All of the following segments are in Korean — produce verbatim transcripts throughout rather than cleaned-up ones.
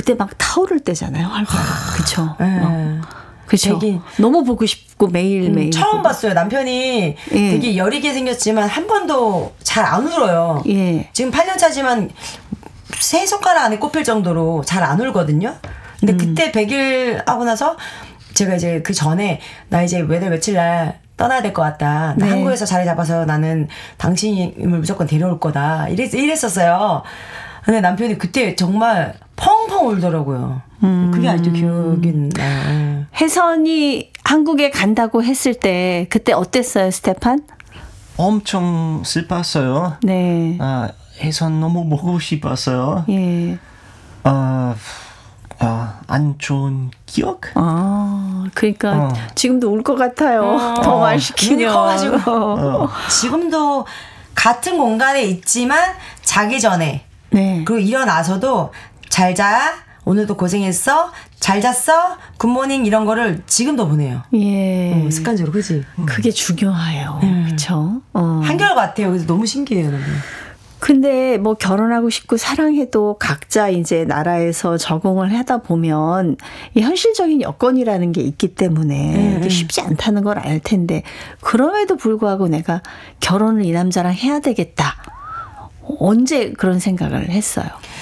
그때 막 타오를 때잖아요. 활활. 그쵸. 네. 어. 그쵸. 되게 너무 보고 싶고 매일 매일. 음, 처음 보고. 봤어요. 남편이 예. 되게 여리게 생겼지만 한 번도 잘 안 울어요. 예. 지금 팔 년 차지만 세 손가락 안에 꼽힐 정도로 잘 안 울거든요. 근데 음. 그때 백 일 하고 나서 제가 이제 그 전에 나 이제 몇월 며칠 날 떠나야 될 것 같다. 나 네. 한국에서 자리 잡아서 나는 당신을 무조건 데려올 거다. 이랬, 이랬었어요. 근데 남편이 그때 정말 펑펑 울더라고요. 음. 그게 아직도 기억이 나요. 혜선이 한국에 간다고 했을 때 그때 어땠어요, 스테판? 엄청 슬펐어요. 네. 아, 혜선 너무 보고 싶었어요. 예. 아, 아, 안 좋은 기억? 아, 그러니까 어. 지금도 울 것 같아요. 어. 더 말 시키면. 눈이 커가지고. 어. 지금도 같은 공간에 있지만 자기 전에 네. 그리고 일어나서도 잘 자. 오늘도 고생했어. 잘 잤어. 굿모닝 이런 거를 지금도 보내요. 예. 어, 습관적으로 그지. 그게 중요해요. 그렇죠. 어. 한결 같아요. 그래서 너무 신기해요. 너무. 근데 뭐 결혼하고 싶고 사랑해도 각자 이제 나라에서 적응을 하다 보면 이 현실적인 여건이라는 게 있기 때문에 음, 이게 음. 쉽지 않다는 걸 알 텐데 그럼에도 불구하고 내가 결혼을 이 남자랑 해야 되겠다. 언제 그런 생각을 했어요?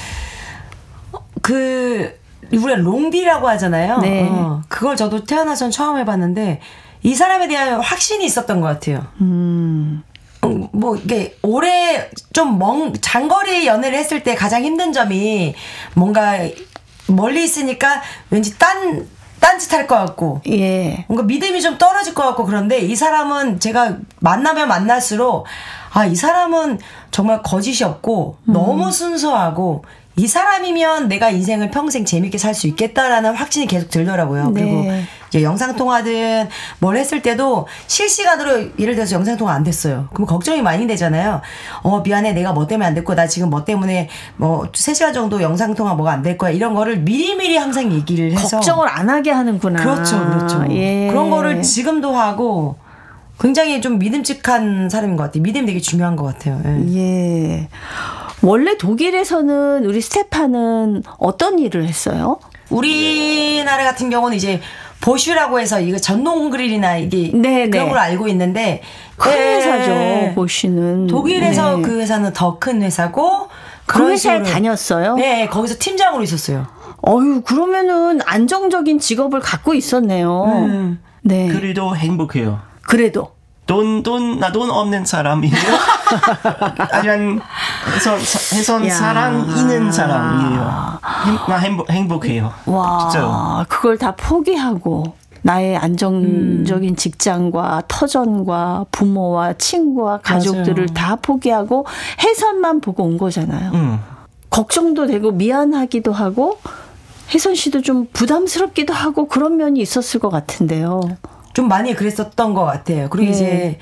그 우리가 롱디라고 하잖아요. 네. 어, 그걸 저도 태어나선 처음 해봤는데 이 사람에 대한 확신이 있었던 것 같아요. 음. 어, 뭐 이게 오래 좀 먼 장거리 연애를 했을 때 가장 힘든 점이 뭔가 멀리 있으니까 왠지 딴 딴짓 할 것 같고 예. 뭔가 믿음이 좀 떨어질 것 같고 그런데 이 사람은 제가 만나면 만날수록 아, 이 사람은 정말 거짓이 없고 음. 너무 순수하고 이 사람이면 내가 인생을 평생 재밌게 살 수 있겠다라는 확신이 계속 들더라고요. 네. 그리고 이제 영상통화든 뭘 했을 때도 실시간으로 예를 들어서 영상통화 안 됐어요. 그럼 걱정이 많이 되잖아요. 어, 미안해. 내가 뭐 때문에 안 됐고 나 지금 뭐 때문에 뭐 세 시간 정도 영상통화 뭐가 안 될 거야. 이런 거를 미리미리 항상 얘기를 해서. 걱정을 안 하게 하는구나. 그렇죠. 그렇죠. 예. 그런 거를 지금도 하고 굉장히 좀 믿음직한 사람인 것 같아요. 믿음이 되게 중요한 것 같아요. 예. 예. 원래 독일에서는 우리 스테판은 어떤 일을 했어요? 우리나라 같은 경우는 이제 보슈라고 해서 이거 전동 그릴이나 이게 네네. 그런 걸 알고 있는데 큰 네. 회사죠. 보시는. 독일에서 네. 그 회사는 더 큰 회사고 그 그런 회사에 식으로- 다녔어요? 네, 거기서 팀장으로 있었어요. 어유 그러면은 안정적인 직업을 갖고 있었네요. 음. 네. 그래도 행복해요. 그래도. 돈, 돈, 나 돈 없는 사람이에요. 하지만 혜선, 혜선 야. 사랑 있는 사람이에요. 행, 나 행복, 행복해요. 와, 진짜요. 그걸 다 포기하고 나의 안정적인 음. 직장과 터전과 부모와 친구와 가족들을 맞아요. 다 포기하고 혜선만 보고 온 거잖아요. 음. 걱정도 되고 미안하기도 하고 혜선 씨도 좀 부담스럽기도 하고 그런 면이 있었을 것 같은데요. 좀 많이 그랬었던 것 같아요. 그리고 예. 이제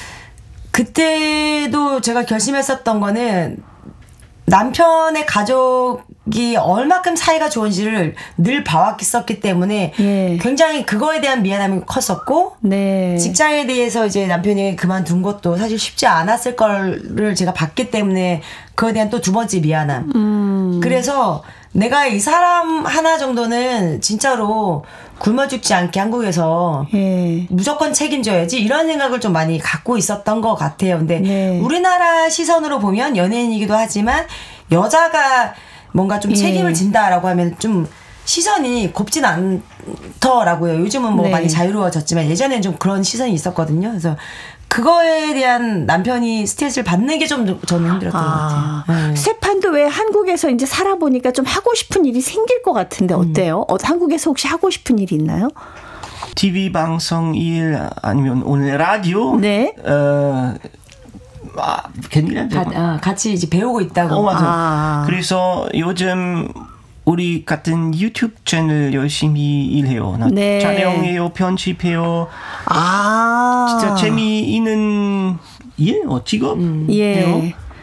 그때도 제가 결심했었던 거는 남편의 가족이 얼마큼 사이가 좋은지를 늘 봐왔었기 때문에 예. 굉장히 그거에 대한 미안함이 컸었고 네. 직장에 대해서 이제 남편이 그만둔 것도 사실 쉽지 않았을 거를 제가 봤기 때문에 그거에 대한 또 두 번째 미안함. 음. 그래서 내가 이 사람 하나 정도는 진짜로 굶어 죽지 않게 한국에서 예. 무조건 책임져야지 이런 생각을 좀 많이 갖고 있었던 것 같아요. 근데 네. 우리나라 시선으로 보면 연예인이기도 하지만 여자가 뭔가 좀 예. 책임을 진다라고 하면 좀 시선이 곱진 않더라고요. 요즘은 뭐 네. 많이 자유로워졌지만 예전에는 좀 그런 시선이 있었거든요. 그래서 그거에 대한 남편이 스트레스를 받는 게 좀 저는 힘들었던 것 아, 같아요. 네. 스테판도 왜 한국에서 이제 살아보니까 좀 하고 싶은 일이 생길 것 같은데 어때요? 어, 한국에서 혹시 하고 싶은 일이 있나요? 티비 방송 일 아니면 오늘 라디오. 네. 어, 아, 괜히 가, 아, 같이 이제 배우고 있다고. 어, 맞아. 아. 그래서 요즘 우리 같은 유튜브 채널 열심히 일해요. 나 네. 촬영해요, 편집해요. 아. 진짜 재미있는 일? 어, 직업? 예. 해요.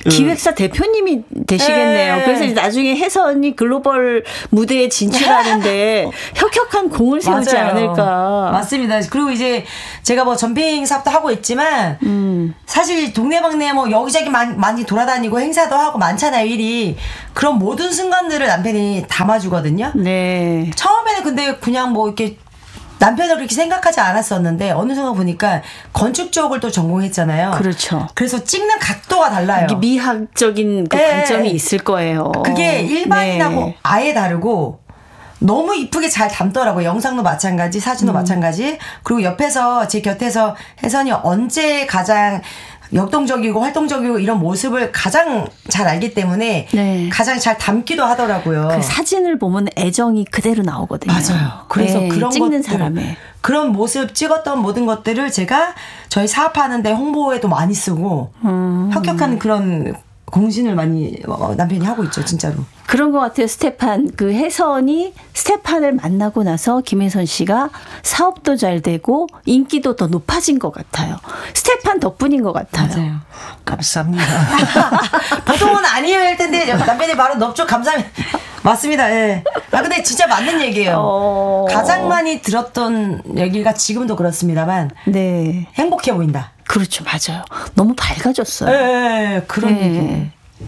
기획사 대표님이 되시겠네요. 네. 그래서 이제 나중에 혜선이 글로벌 무대에 진출하는데 혁혁한 공을 세우지 맞아요. 않을까. 맞습니다. 그리고 이제 제가 뭐 점핑 사업도 하고 있지만 음. 사실 동네방네 뭐 여기저기 많이, 많이 돌아다니고 행사도 하고 많잖아요, 일이. 그런 모든 순간들을 남편이 담아주거든요. 네. 처음에는 근데 그냥 뭐 이렇게 남편을 그렇게 생각하지 않았었는데 어느 순간 보니까 건축 쪽을 또 전공했잖아요. 그렇죠. 그래서 찍는 각도가 달라요. 이게 미학적인 그 네. 관점이 있을 거예요. 그게 일반인하고 네. 아예 다르고 너무 이쁘게 잘 담더라고요. 영상도 마찬가지, 사진도 음. 마찬가지. 그리고 옆에서 제 곁에서 혜선이 언제 가장 역동적이고 활동적이고 이런 모습을 가장 잘 알기 때문에 네. 가장 잘 담기도 하더라고요. 그 사진을 보면 애정이 그대로 나오거든요. 맞아요. 그래서 네, 그런 찍는 것들, 사람의 그런 모습 찍었던 모든 것들을 제가 저희 사업하는데 홍보에도 많이 쓰고 음. 혁혁한 그런 공신을 많이 어, 남편이 하고 있죠, 진짜로. 그런 것 같아요. 스테판 그 혜선이 스테판을 만나고 나서 김혜선 씨가 사업도 잘 되고 인기도 더 높아진 것 같아요. 스테판 덕분인 것 같아요. 감사합니다. 보통은 아니어야 할 텐데 남편이 바로 넙죽 감사합니다. 맞습니다. 예. 아 근데 진짜 맞는 얘기예요. 어. 가장 많이 들었던 얘기가 지금도 그렇습니다만 네. 행복해 보인다. 그렇죠. 맞아요. 너무 밝아졌어요. 예, 예, 예. 그런 네. 얘기.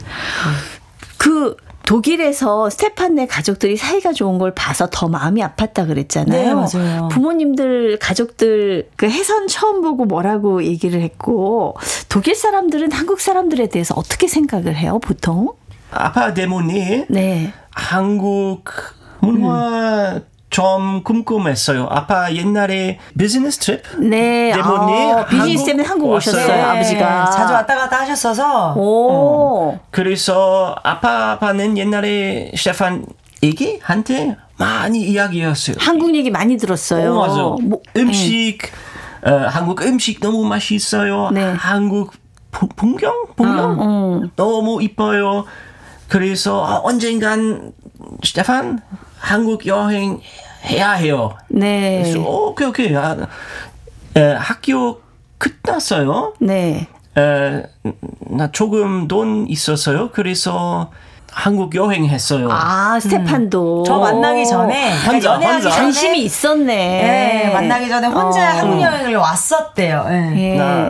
그 독일에서 스테판네 가족들이 사이가 좋은 걸 봐서 더 마음이 아팠다 그랬잖아요. 네, 맞아요. 부모님들, 가족들 그 혜선 처음 보고 뭐라고 얘기를 했고 독일 사람들은 한국 사람들에 대해서 어떻게 생각을 해요, 보통? 아빠 때문에 네. 한국 문화 좀 궁금했어요. 아빠 옛날에 비즈니스 트립 네. 때문에 아, 비즈니스 한국 때문에 한국 왔어요. 오셨어요, 네, 아버지가. 자주 왔다 갔다 하셨어서 오. 그래서 아빠 아빠는 옛날에 스테판 얘기한테 많이 이야기했어요. 한국 얘기 많이 들었어요. 어, 맞아. 뭐, 음식 어, 한국 음식 너무 맛있어요. 네. 한국 부- 풍경 풍경 어. 너무 이뻐요. 그래서 아, 언젠간 스테판 한국 여행 해야 해요. 네. 그래서 오케이 오케이 아, 에, 학교 끝났어요. 네. 에, 나 조금 돈 있었어요. 그래서 한국 여행했어요. 아, 스테판도. 저 만나기 전에 그러니까 혼자, 연애하기 혼자. 전에 관심이 있었네. 네, 만나기 전에 혼자 어. 한국 여행을 왔었대요. 예. 예. 나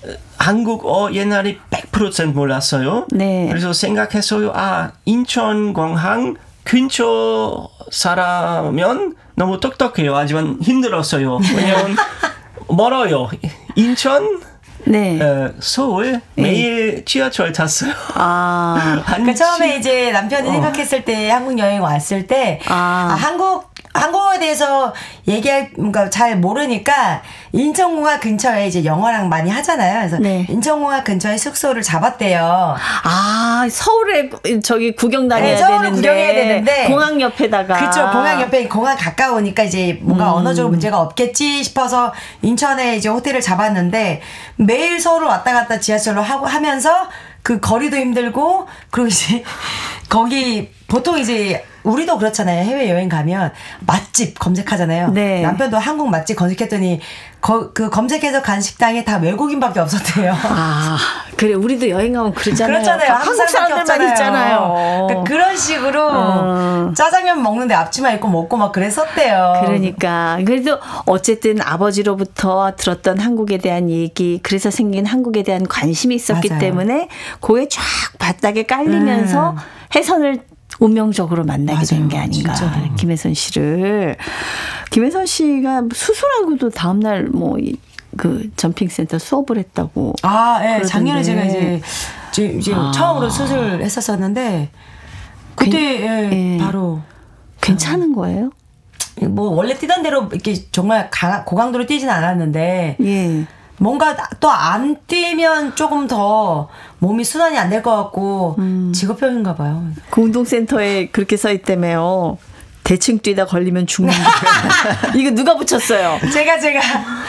한국어 옛날에 백 퍼센트 몰랐어요. 네. 그래서 생각했어요. 아, 인천공항 근처 살아면 너무 똑똑해요. 하지만 힘들었어요. 왜냐면 멀어요. 인천, 네. 어, 서울 매일 지하철 탔어요. 아. 한 그러니까 처음에 시- 이제 남편이 생각했을 때 한국 여행 왔을 때 아. 아, 한국 한국어에 대해서 얘기할 그러니까 잘 모르니까 인천공항 근처에 이제 영어랑 많이 하잖아요. 그래서 네. 인천공항 근처에 숙소를 잡았대요. 아, 서울에 저기 구경 다녀야 네, 서울을 되는데. 구경해야 되는데. 공항 옆에다가. 그렇죠. 공항 옆에 공항 가까우니까 이제 뭔가 음. 언어적으로 문제가 없겠지 싶어서 인천에 이제 호텔을 잡았는데 매일 서울 왔다 갔다 지하철로 하고 하면서 그 거리도 힘들고 그리고 이제 거기 보통 이제 우리도 그렇잖아요. 해외 여행 가면 맛집 검색하잖아요. 네. 남편도 한국 맛집 검색했더니 거, 그 검색해서 간 식당에 다 외국인밖에 없었대요. 아, 그래. 우리도 여행 가면 그러잖아요. 그렇잖아요. 한국 사람들만 있잖아요. 그러니까 그런 식으로 어. 짜장면 먹는데 앞치마 입고 먹고 막 그랬었대요. 그러니까 그래도 어쨌든 아버지로부터 들었던 한국에 대한 얘기, 그래서 생긴 한국에 대한 관심이 있었기 맞아요. 때문에 그게 쫙 바닥에 깔리면서 음. 혜선을 운명적으로 만나게 된 게 맞아요. 아닌가. 진짜로. 김혜선 씨를. 김혜선 씨가 수술하고도 다음날 뭐 그 점핑센터 수업을 했다고. 아, 예. 그러던데. 작년에 제가 이제 지- 이제 아. 처음으로 수술을 했었었는데 그때 예, 예. 바로 괜찮은 거예요? 뭐 원래 뛰던 대로 이렇게 정말 강, 고강도로 뛰진 않았는데 예. 뭔가 또 안 뛰면 조금 더 몸이 순환이 안 될 것 같고 음. 직업병인가 봐요. 그 운동센터에 그렇게 써 있다며요. 대충 뛰다 걸리면 죽는 거예요. 이거 누가 붙였어요? 제가 제가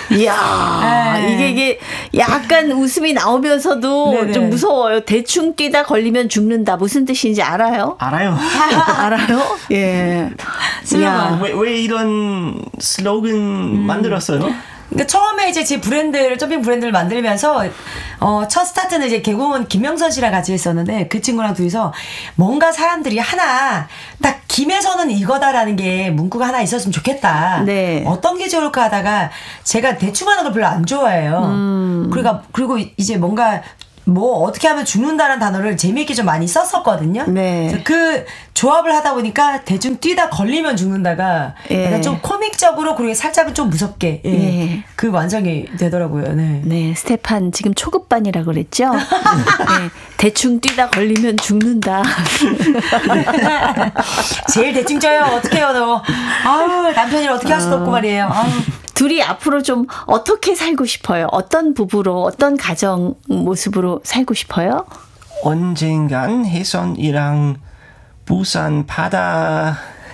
이야, 네. 이게 이게 약간 웃음이 나오면서도 네네. 좀 무서워요. 대충 뛰다 걸리면 죽는다. 무슨 뜻인지 알아요? 알아요. 알아요? 예. 슬로건. 이야. 왜, 왜 이런 슬로건 만들었어요? 그러니까 처음에 이제 제 브랜드를 점핑 브랜드를 만들면서 어, 첫 스타트는 이제 개그우먼 김명선 씨랑 같이 했었는데 그 친구랑 둘이서 뭔가 사람들이 하나 딱 김혜선은 이거다라는 게 문구가 하나 있었으면 좋겠다. 네. 어떤 게 좋을까 하다가 제가 대충 하는 걸 별로 안 좋아해요. 음. 그러니까 그리고 이제 뭔가 뭐 어떻게 하면 죽는다는 단어를 재미있게 좀 많이 썼었거든요. 네. 그래서 그 조합을 하다 보니까 대충 뛰다 걸리면 죽는다가 예. 약간 좀 코믹적으로 그리고 살짝은 좀 무섭게 예. 예. 그 완성이 되더라고요. 네. 네, 스테판 지금 초급반이라고 그랬죠? 네, 대충 뛰다 걸리면 죽는다. 제일 대충 쪄요. 어떡해요, 너. 아우, 남편이랑 어떻게 할 수도 없고 말이에요. 아우. 둘이 앞으로 좀 어떻게 살고 싶어요? 어떤 부부로, 어떤 가정 모습으로 살고 싶어요? 언젠간 혜선이랑 부산 바다에서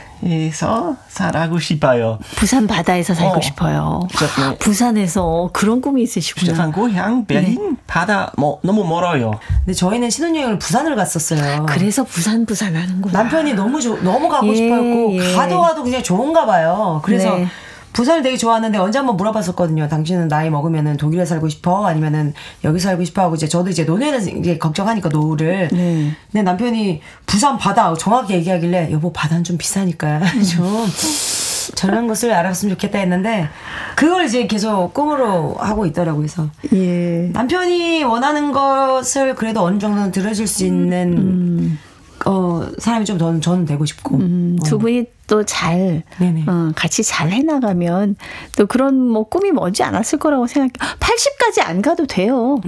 살고 싶어요. 부산 바다에서 살고 어. 싶어요. 저, 네. 부산에서 그런 꿈이 있으시구나. 부산 고향 베린 네. 바다 뭐 너무 멀어요. 근데 저희는 신혼여행을 부산을 갔었어요. 그래서 부산 부산 하는구나. 남편이 너무 조, 너무 가고 예, 싶어했고 예. 가도 가도 그냥 좋은가 봐요. 그래서 네. 부산을 되게 좋아하는데 언제 한번 물어봤었거든요. 당신은 나이 먹으면은 독일에 살고 싶어? 아니면은 여기 살고 싶어? 하고 이제 저도 이제 노년을 이제 걱정하니까 노후를. 네. 근데 남편이 부산 바다 정확히 얘기하길래 여보 바다는 좀 비싸니까 좀 저런 것을 알았으면 좋겠다 했는데 그걸 이제 계속 꿈으로 하고 있더라고요. 그래서 예. 남편이 원하는 것을 그래도 어느 정도는 들어줄 수 있는 음. 어 사람이 좀 저는 저는 되고 싶고 음, 두 분이 또 잘 네네. 어, 같이 잘 해나가면 또 그런 뭐 꿈이 머지 않았을 거라고 생각해. 팔십까지 안 가도 돼요.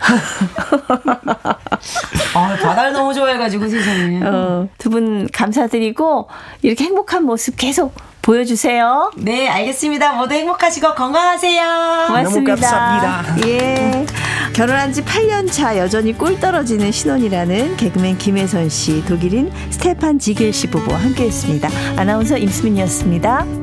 아 바다를 너무 좋아해가지고 세상에. 어, 두 분 감사드리고 이렇게 행복한 모습 계속 보여주세요. 네 알겠습니다. 모두 행복하시고 건강하세요. 고맙습니다. 너무 감사합니다. 예. 결혼한 지 팔 년 차 여전히 꿀 떨어지는 신혼이라는 개그맨 김혜선 씨, 독일인 스테판 지겔 씨 부부와 함께했습니다. 아나운서 임수민이었습니다.